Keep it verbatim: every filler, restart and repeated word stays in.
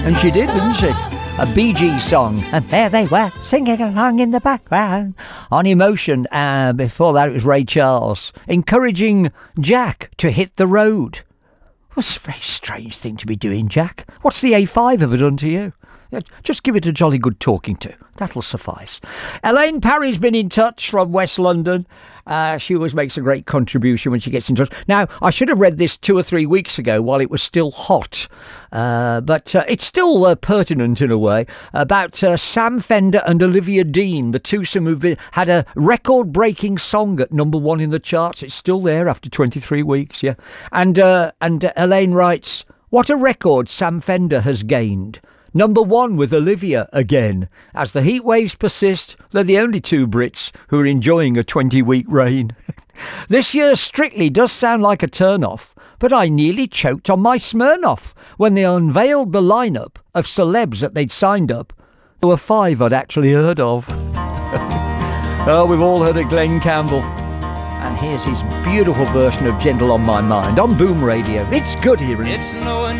And she did, didn't she? A Bee Gees song. And there they were, singing along in the background on Emotion. And uh, before that, it was Ray Charles encouraging Jack to hit the road. What's a very strange thing to be doing, Jack? What's the A five ever done to you? Just give it a jolly good talking to. That'll suffice. Elaine Parry's been in touch from West London. Uh, she always makes a great contribution when she gets in touch. Now, I should have read this two or three weeks ago while it was still hot. Uh, but uh, it's still uh, pertinent in a way. About uh, Sam Fender and Olivia Dean, the twosome who've been, had a record-breaking song at number one in the charts. It's still there after twenty-three weeks, yeah. And, uh, and uh, Elaine writes, what a record Sam Fender has gained. Number one with Olivia again. As the heat waves persist, they're the only two Brits who are enjoying a twenty-week reign. This year's Strictly does sound like a turn-off, but I nearly choked on my Smirnoff when they unveiled the lineup of celebs that they'd signed up. There were five I'd actually heard of. Oh, we've all heard of Glenn Campbell. And here's his beautiful version of Gentle on My Mind on Boom Radio. It's good hearing. It's knowing